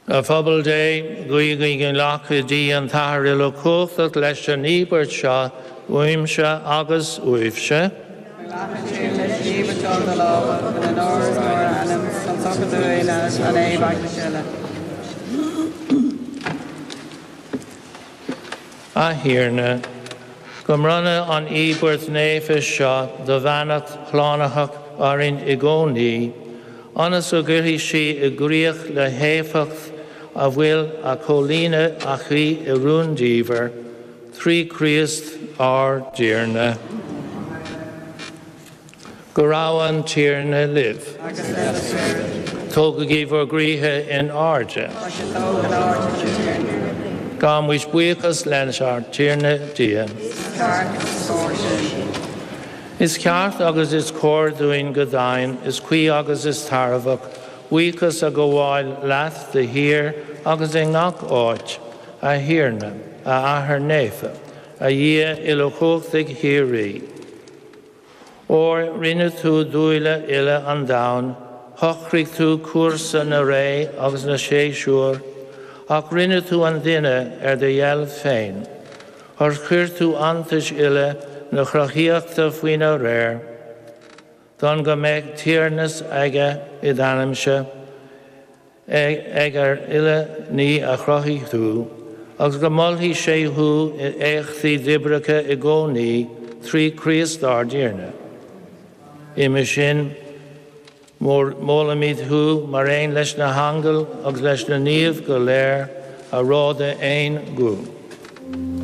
A phobal day, guiging in Lochidí and Taharilo Cothat Lesha Nibertsha, Uimsha Agus Uifsha. Ahirna, Gumrana on Eberth Nefis Shah, the Vanat Clonahak Arin Igoni, Anasugirishi Igriach Le Hefach, a will a colina achi irundiver, 3 Christ are dearna. Gorawan tierna live. Togagiver griha in arja. Gam wish buikas lenshar tierna dia. Is cart agus is core doing godain, is qui agus is taravak. Weekas a go while lath the hear, agus a knock och, a hearna, a ahar nefa, a year ilochothig heari. Or rinatu duila illa and down, hochrig tu cursa na ray, agus na she sure, och rinatu and dinner the yell fein, or curtu antish illa, na chrachiachta fuina rare. Don go meg tiernas aga idanamsha, agar illa ni a chrochi thu, agus go mulhi shehu eichthi dibraka igoni, 3 Christ are dearna. Imishin, molamid hu, marain lesh na hangel, agus lesh na niv go lair, a roda ein gu.